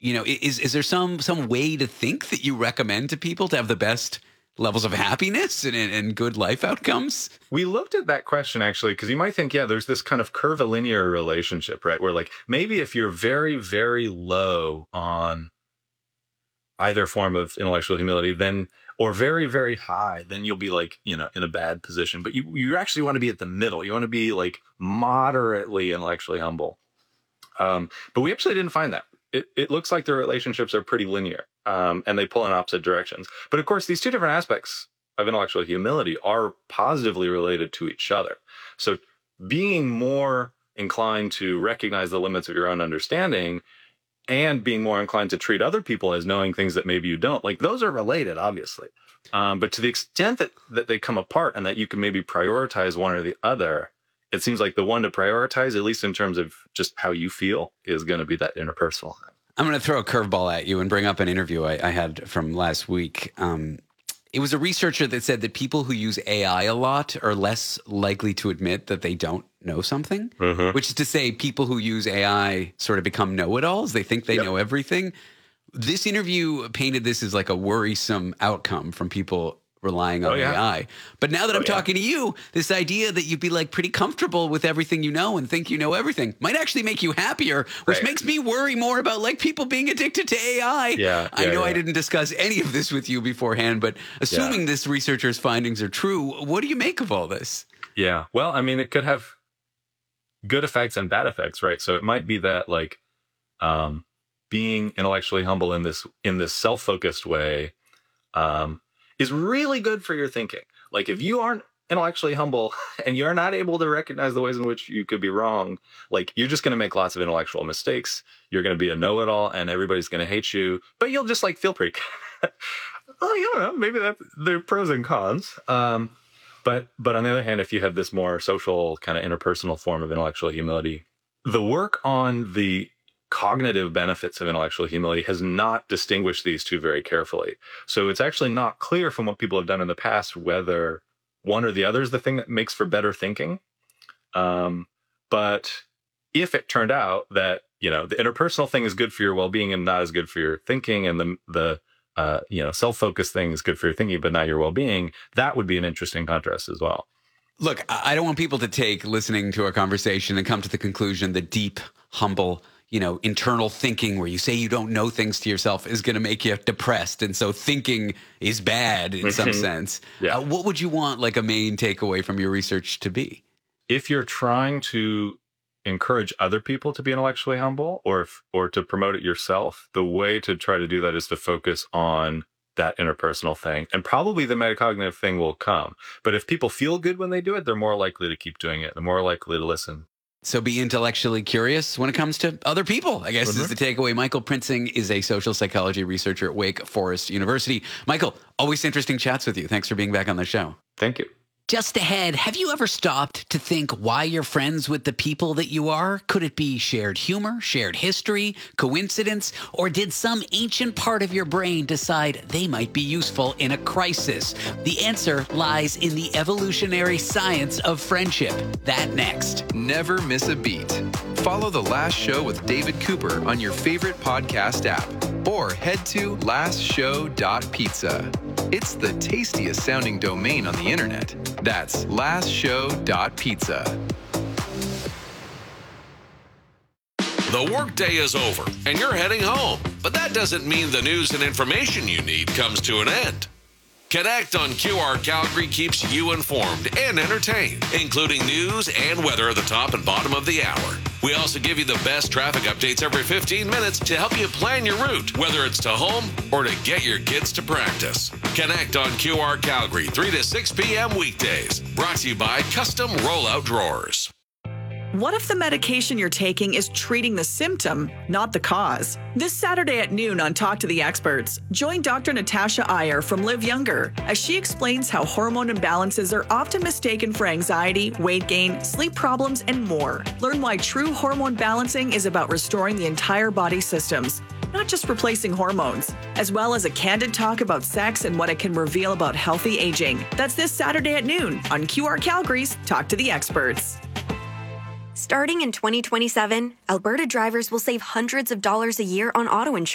Is there some way to think that you recommend to people to have the best levels of happiness and good life outcomes? We looked at that question, actually, because you might think, there's this kind of curvilinear relationship, right? Where like maybe if you're very, very low on either form of intellectual humility, then, or very, very high, then you'll be like, in a bad position. But you actually want to be at the middle. You want to be like moderately intellectually humble. But we actually didn't find that. It looks like the relationships are pretty linear, and they pull in opposite directions. But of course, these two different aspects of intellectual humility are positively related to each other. So being more inclined to recognize the limits of your own understanding and being more inclined to treat other people as knowing things that maybe you don't, like those are related, obviously. But to the extent that they come apart and that you can maybe prioritize one or the other, it seems like the one to prioritize, at least in terms of just how you feel, is going to be that interpersonal. I'm going to throw a curveball at you and bring up an interview I had from last week. It was a researcher that said that people who use AI a lot are less likely to admit that they don't know something, which is to say people who use AI sort of become know-it-alls. They think they know everything. This interview painted this as like a worrisome outcome from people relying on AI. But now that I'm talking to you, this idea that you'd be like pretty comfortable with everything you know and think you know everything might actually make you happier, which makes me worry more about like people being addicted to AI. I know I didn't discuss any of this with you beforehand, but assuming this researcher's findings are true, what do you make of all this? Yeah. Well, I mean, it could have good effects and bad effects, right? So it might be that like being intellectually humble in this self-focused way is really good for your thinking. Like if you aren't intellectually humble and you're not able to recognize the ways in which you could be wrong, like you're just going to make lots of intellectual mistakes. You're going to be a know-it-all and everybody's going to hate you, but you'll just like feel pretty. Well, you don't know, maybe there are pros and cons. But on the other hand, if you have this more social kind of interpersonal form of intellectual humility, the work on the cognitive benefits of intellectual humility has not distinguished these two very carefully. So it's actually not clear from what people have done in the past whether one or the other is the thing that makes for better thinking. But if it turned out that, the interpersonal thing is good for your well-being and not as good for your thinking, and the self-focused thing is good for your thinking but not your well-being, that would be an interesting contrast as well. Look, I don't want people to take listening to our conversation and come to the conclusion that deep, humble, internal thinking where you say you don't know things to yourself is going to make you depressed. And so thinking is bad in some sense. What would you want like a main takeaway from your research to be? If you're trying to encourage other people to be intellectually humble or to promote it yourself, the way to try to do that is to focus on that interpersonal thing. And probably the metacognitive thing will come. But if people feel good when they do it, they're more likely to keep doing it. They're more likely to listen. So be intellectually curious when it comes to other people, I guess is the takeaway. Michael Prinzing is a social psychology researcher at Wake Forest University. Michael, always interesting chats with you. Thanks for being back on the show. Thank you. Just ahead, have you ever stopped to think why you're friends with the people that you are? Could it be shared humor, shared history, coincidence, or did some ancient part of your brain decide they might be useful in a crisis? The answer lies in the evolutionary science of friendship. That next. Never miss a beat. Follow The Last Show with David Cooper on your favorite podcast app or head to lastshow.pizza. It's the tastiest sounding domain on the internet. That's lastshow.pizza. The workday is over and you're heading home, but that doesn't mean the news and information you need comes to an end. Connect on QR Calgary keeps you informed and entertained, including news and weather at the top and bottom of the hour. We also give you the best traffic updates every 15 minutes to help you plan your route, whether it's to home or to get your kids to practice. Connect on QR Calgary 3 to 6 p.m. weekdays. Brought to you by Custom Rollout Drawers. What if the medication you're taking is treating the symptom, not the cause? This Saturday at noon on Talk to the Experts, join Dr. Natasha Iyer from Live Younger as she explains how hormone imbalances are often mistaken for anxiety, weight gain, sleep problems, and more. Learn why true hormone balancing is about restoring the entire body systems, not just replacing hormones, as well as a candid talk about sex and what it can reveal about healthy aging. That's this Saturday at noon on QR Calgary's Talk to the Experts. Starting in 2027, Alberta drivers will save hundreds of dollars a year on auto insurance.